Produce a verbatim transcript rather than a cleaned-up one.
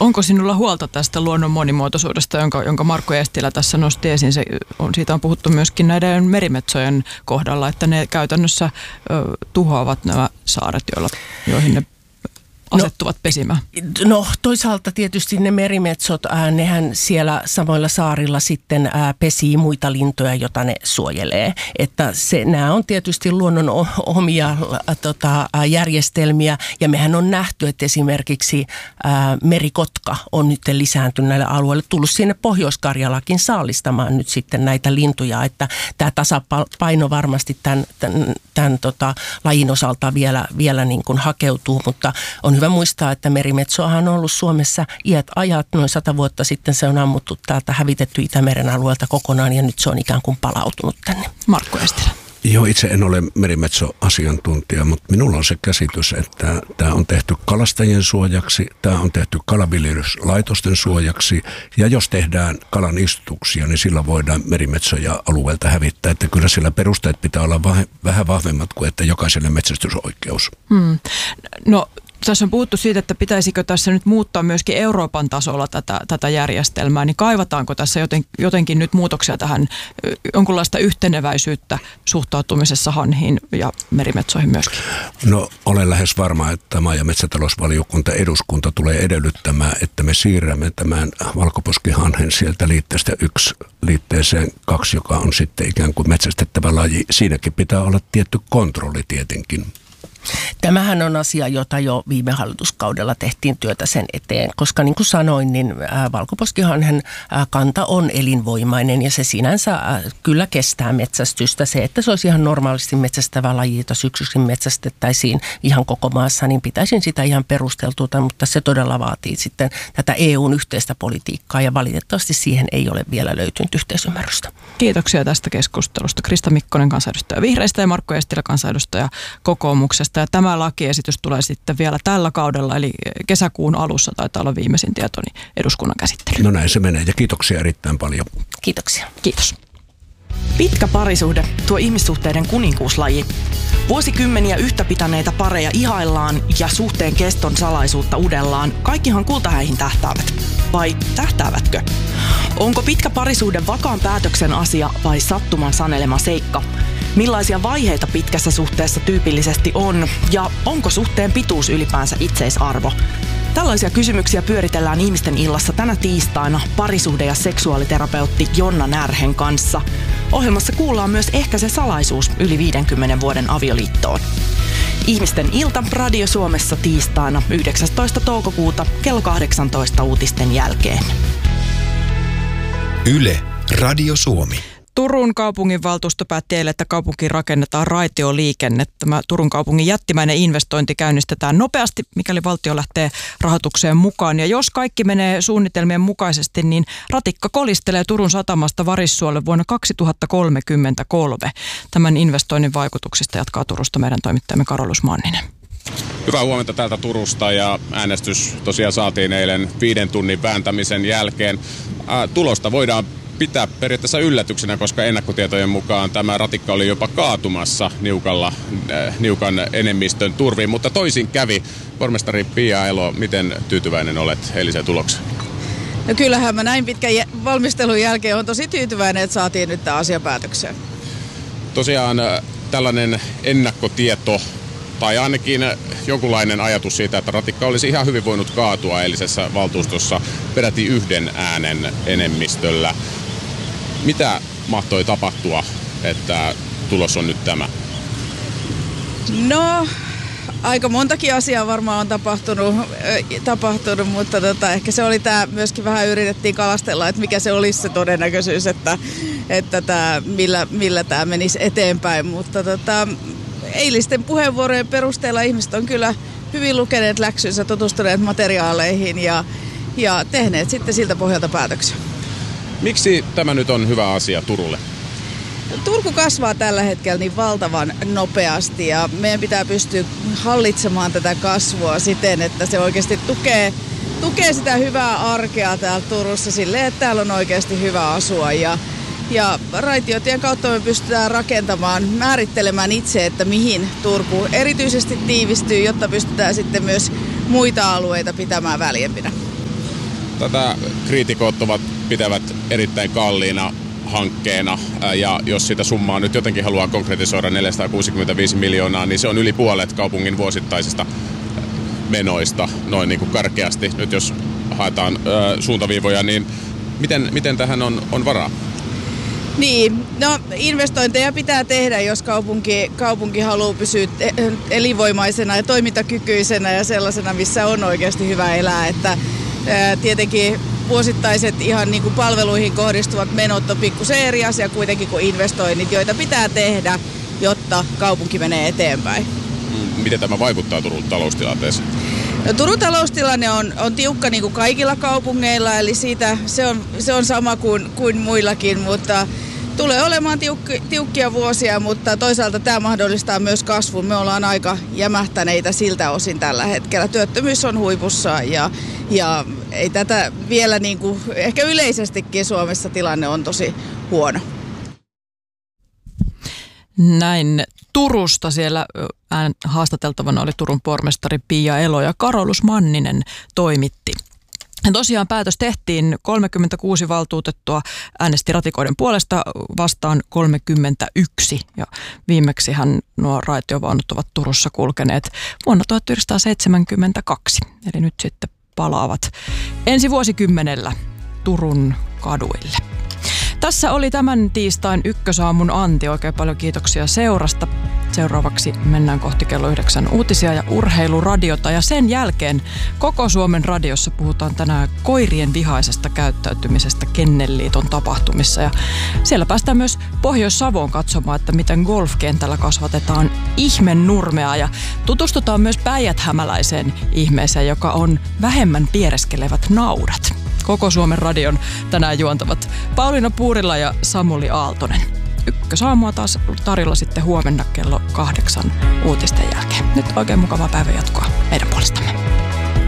Onko sinulla huolta tästä luonnon monimuotoisuudesta, jonka, jonka Markku Eestilä tässä nosti esiin? Se on, siitä on puhuttu myöskin näiden merimetsojen kohdalla, että ne käytännössä ö, tuhoavat nämä saaret, joilla, joihin ne asettuvat no, pesimään. No toisaalta tietysti ne merimetsot, ää, nehän siellä samoilla saarilla sitten ää, pesii muita lintuja, joita ne suojelee. Että se, nämä on tietysti luonnon omia ää, tota, ää, järjestelmiä ja mehän on nähty, että esimerkiksi ää, merikotka on nyt lisääntynyt näille alueille, tullut sinne Pohjois-Karjalakin saalistamaan nyt sitten näitä lintuja, että tämä tasapaino varmasti tämän, tämän, tämän tota, lajin osalta vielä, vielä niin kuin hakeutuu, mutta on hyvä muistaa, että merimetsoahan on ollut Suomessa iät ajat. Noin sata vuotta sitten se on ammuttu täältä, hävitetty Itämeren alueelta kokonaan ja nyt se on ikään kuin palautunut tänne. Markku Eestilä. Joo, itse en ole merimetsoasiantuntija, mutta minulla on se käsitys, että tämä on tehty kalastajien suojaksi, tämä on tehty kalanviljelyslaitosten suojaksi ja jos tehdään kalan istutuksia, niin sillä voidaan merimetsoja alueelta hävittää. Että kyllä sillä perusteet pitää olla vähän vahvemmat kuin että jokaiselle metsästysoikeus. Hmm. No tässä on puhuttu siitä, että pitäisikö tässä nyt muuttaa myöskin Euroopan tasolla tätä, tätä järjestelmää, niin kaivataanko tässä joten, jotenkin nyt muutoksia tähän jonkunlaista yhteneväisyyttä suhtautumisessa hanhiin ja merimetsoihin myöskin? No olen lähes varma, että maa- ja metsätalousvaliokunta eduskunta tulee edellyttämään, että me siirrämme tämän valkoposkihanhen sieltä liitteestä yksi liitteeseen kaksi, joka on sitten ikään kuin metsästettävä laji. Siinäkin pitää olla tietty kontrolli tietenkin. Tämähän on asia, jota jo viime hallituskaudella tehtiin työtä sen eteen, koska niin kuin sanoin, niin valkoposkihanhen kanta on elinvoimainen ja se sinänsä kyllä kestää metsästystä. Se, että se olisi ihan normaalisti metsästävä laji, jota syksyisin metsästettäisiin ihan koko maassa, niin pitäisin sitä ihan perusteltuuta, mutta se todella vaatii sitten tätä E U:n yhteistä politiikkaa ja valitettavasti siihen ei ole vielä löytynyt yhteisymmärrystä. Kiitoksia tästä keskustelusta. Krista Mikkonen, kansanedustaja Vihreistä ja Markku Eestilä, kansanedustaja Kokoomuksesta. Ja tämä lakiesitys tulee sitten vielä tällä kaudella, eli kesäkuun alussa taitaa olla viimeisin tietoni eduskunnan käsittely. No näin se menee ja kiitoksia erittäin paljon. Kiitoksia. Kiitos. Pitkä parisuhde, tuo ihmissuhteiden kuninkuuslaji. Vuosikymmeniä yhtä pitäneitä pareja ihaillaan ja suhteen keston salaisuutta udellaan. Kaikkihan kultahäihin tähtäävät. Vai tähtäävätkö? Onko pitkä parisuhde vakaan päätöksen asia vai sattuman sanelema seikka? Millaisia vaiheita pitkässä suhteessa tyypillisesti on ja onko suhteen pituus ylipäänsä itseisarvo? Tällaisia kysymyksiä pyöritellään Ihmisten illassa tänä tiistaina parisuhde- ja seksuaaliterapeutti Jonna Närhen kanssa. Ohjelmassa kuullaan myös ehkä se salaisuus yli viidenkymmenen vuoden avioliittoon. Ihmisten ilta Radio Suomessa tiistaina yhdeksästoista toukokuuta kello kahdeksantoista uutisten jälkeen. Yle Radio Suomi. Turun kaupunginvaltuusto päätti eilen, että kaupunkiin rakennetaan raitioliikenne. Tämä Turun kaupungin jättimäinen investointi käynnistetään nopeasti, mikäli valtio lähtee rahoitukseen mukaan. Ja jos kaikki menee suunnitelmien mukaisesti, niin ratikka kolistelee Turun satamasta Varissuolle vuonna kaksituhattakolmekymmentäkolme. Tämän investoinnin vaikutuksista jatkaa Turusta meidän toimittajamme Karolus Manninen. Hyvää huomenta täältä Turusta ja äänestys tosiaan saatiin eilen viiden tunnin vääntämisen jälkeen. Ää, tulosta voidaan pitää periaatteessa yllätyksenä, koska ennakkotietojen mukaan tämä ratikka oli jopa kaatumassa niukalla, äh, niukan enemmistön turviin, mutta toisin kävi. Pormestari Pia Elo, miten tyytyväinen olet eiliseen tulokseen? No kyllähän mä näin pitkän valmistelun jälkeen on tosi tyytyväinen, että saatiin nyt tämä asia päätökseen. Tosiaan äh, tällainen ennakkotieto tai ainakin jonkunlainen ajatus siitä, että ratikka olisi ihan hyvin voinut kaatua eilisessä valtuustossa peräti yhden äänen enemmistöllä. Mitä mahtoi tapahtua, että tulos on nyt tämä? No, aika montakin asiaa varmaan on tapahtunut, äh, tapahtunut mutta tota, ehkä se oli tämä, myöskin vähän yritettiin kalastella, että mikä se olisi se todennäköisyys, että, että tää, millä, millä tämä menisi eteenpäin, mutta tota, eilisten puheenvuorojen perusteella ihmiset on kyllä hyvin lukeneet läksynsä, tutustuneet materiaaleihin ja, ja tehneet sitten siltä pohjalta päätöksen. Miksi tämä nyt on hyvä asia Turulle? Turku kasvaa tällä hetkellä niin valtavan nopeasti ja meidän pitää pystyä hallitsemaan tätä kasvua siten, että se oikeasti tukee, tukee sitä hyvää arkea täällä Turussa silleen, että täällä on oikeasti hyvä asua. Ja, ja raitiotien kautta me pystytään rakentamaan, määrittelemään itse, että mihin Turku erityisesti tiivistyy, jotta pystytään sitten myös muita alueita pitämään väljempinä. Tätä kriitikot ovat pitävät erittäin kalliina hankkeena, ja jos sitä summaa nyt jotenkin haluaa konkretisoida neljäsataakuusikymmentäviisi miljoonaa, niin se on yli puolet kaupungin vuosittaisista menoista, noin niin kuin karkeasti. Nyt jos haetaan ö, suuntaviivoja, niin miten, miten tähän on, on varaa? Niin, no investointeja pitää tehdä, jos kaupunki, kaupunki haluaa pysyä elinvoimaisena ja toimintakykyisenä ja sellaisena, missä on oikeasti hyvä elää. Että, ää, tietenkin vuosittaiset ihan niin kuin palveluihin kohdistuvat menot on pikkusen eri asia kuitenkin kuin investoinnit, joita pitää tehdä, jotta kaupunki menee eteenpäin. Miten tämä vaikuttaa Turun taloustilanteeseen? No, Turun taloustilanne on, on tiukka niin kuin kaikilla kaupungeilla, eli siitä se on, se on sama kuin, kuin muillakin, mutta tulee olemaan tiukki, tiukkia vuosia, mutta toisaalta tämä mahdollistaa myös kasvun. Me ollaan aika jämähtäneitä siltä osin tällä hetkellä. Työttömyys on huipussa ja, ja ei tätä vielä, niin kuin, ehkä yleisestikin Suomessa tilanne on tosi huono. Näin Turusta siellä haastateltavana oli Turun pormestari Pia Elo ja Karolus Manninen toimitti. Ja tosiaan päätös tehtiin, kolmekymmentäkuusi valtuutettua äänesti ratikoiden puolesta, vastaan kolmekymmentäyksi. Ja viimeksihän nuo raitiovaunut ovat Turussa kulkeneet vuonna tuhatyhdeksänsataaseitsemänkymmentäkaksi. Eli nyt sitten palaavat ensi vuosikymmenellä Turun kaduille. Tässä oli tämän tiistain Ykkösaamun Anti. Oikein paljon kiitoksia seurasta. Seuraavaksi mennään kohti kello yhdeksän uutisia ja urheiluradiota. Ja sen jälkeen koko Suomen radiossa puhutaan tänään koirien vihaisesta käyttäytymisestä Kennelliiton tapahtumissa. Ja siellä päästään myös Pohjois-Savoon katsomaan, että miten golfkentällä kasvatetaan ihmennurmea. Ja tutustutaan myös päijäthämäläiseen ihmeeseen, joka on vähemmän piereskelevät naudat. Koko Suomen radion tänään juontavat Pauliina Puurila ja Samuli Aaltonen. Ykkösaamua taas tarjolla sitten huomenna kello kahdeksan uutisten jälkeen. Nyt oikein mukavaa päivänjatkoa meidän puolestamme.